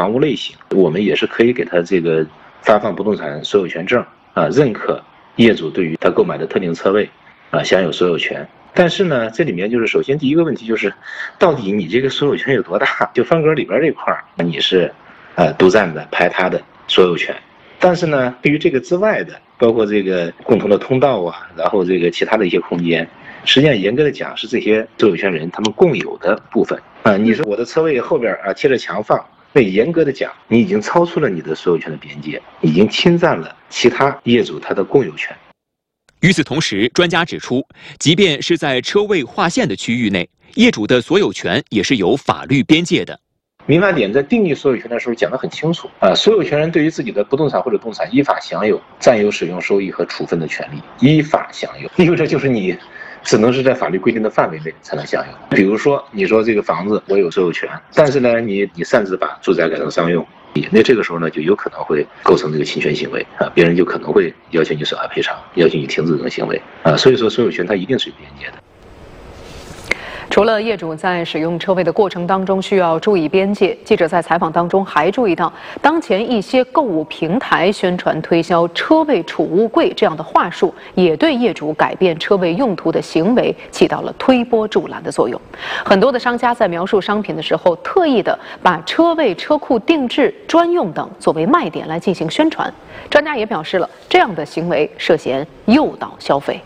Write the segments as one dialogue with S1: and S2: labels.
S1: 房屋类型，我们也是可以给他这个发放不动产所有权证认可业主对于他购买的特定车位享有所有权。但是呢，这里面就是首先第一个问题就是，到底你这个所有权有多大？就方格里边这块你是独占的排他的所有权。但是呢，对于这个之外的，包括这个共同的通道然后这个其他的一些空间，实际上严格的讲是这些所有权人他们共有的部分你说我的车位后边贴着墙放，那严格的讲，你已经超出了你的所有权的边界，已经侵占了其他业主他的共有权。
S2: 与此同时，专家指出，即便是在车位划线的区域内，业主的所有权也是有法律边界的。
S1: 民法典在定义所有权的时候讲得很清楚所有权人对于自己的不动产或者动产依法享有占有、使用、收益和处分的权利，依法享有。意味着就是你只能是在法律规定的范围内才能享有。比如说，你说这个房子我有所有权，但是呢，你擅自把住宅改成商用，那这个时候呢，就有可能会构成这个侵权行为别人就可能会要求你损害赔偿，要求你停止这种行为所以说所有权它一定是有边界的。
S3: 除了业主在使用车位的过程当中需要注意边界，记者在采访当中还注意到，当前一些购物平台宣传推销车位储物柜这样的话术，也对业主改变车位用途的行为起到了推波助澜的作用。很多的商家在描述商品的时候，特意的把车位、车库定制、专用等作为卖点来进行宣传。专家也表示了，这样的行为涉嫌诱导消费。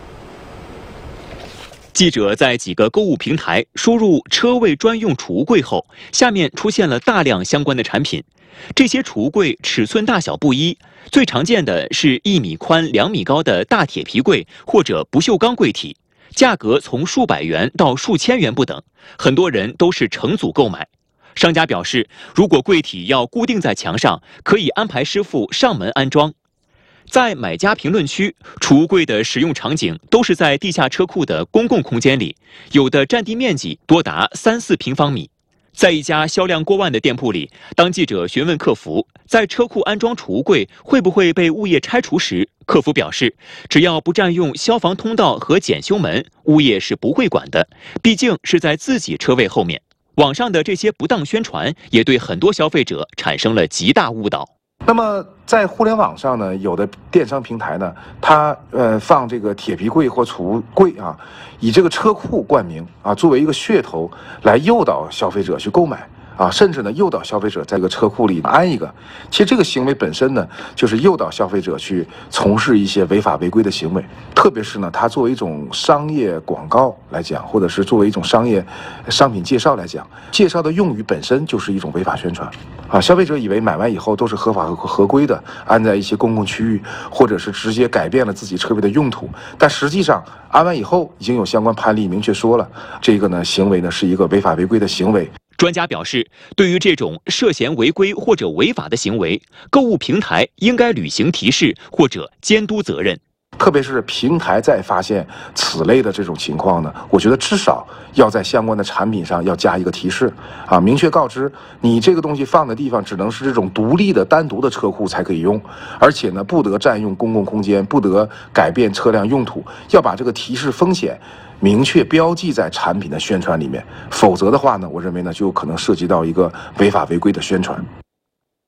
S2: 记者在几个购物平台输入“车位专用储物柜”后，下面出现了大量相关的产品。这些储物柜尺寸大小不一，最常见的是1米宽、2米高的大铁皮柜或者不锈钢柜体，价格从数百元到数千元不等，很多人都是成组购买。商家表示，如果柜体要固定在墙上，可以安排师傅上门安装。在买家评论区，储物柜的使用场景都是在地下车库的公共空间里，有的占地面积多达3-4平方米。在一家销量过万的店铺里，当记者询问客服在车库安装储物柜会不会被物业拆除时，客服表示，只要不占用消防通道和检修门，物业是不会管的，毕竟是在自己车位后面。网上的这些不当宣传也对很多消费者产生了极大误导。
S4: 那么在互联网上呢，有的电商平台呢，它放这个铁皮柜或储物柜以这个车库冠名作为一个噱头来诱导消费者去购买甚至呢诱导消费者在这个车库里安一个。其实这个行为本身呢，就是诱导消费者去从事一些违法违规的行为。特别是呢，它作为一种商业广告来讲，或者是作为一种商品介绍来讲，介绍的用语本身就是一种违法宣传消费者以为买完以后都是合法和合规的，安在一些公共区域，或者是直接改变了自己车位的用途，但实际上安完以后已经有相关判例明确说了，这个呢行为呢是一个违法违规的行为。
S2: 专家表示，对于这种涉嫌违规或者违法的行为，购物平台应该履行提示或者监督责任。
S4: 特别是平台在发现此类的这种情况呢，我觉得至少要在相关的产品上要加一个提示明确告知你这个东西放的地方只能是这种独立的单独的车库才可以用，而且呢不得占用公共空间，不得改变车辆用途，要把这个提示风险明确标记在产品的宣传里面，否则的话呢，我认为呢就有可能涉及到一个违法违规的宣传。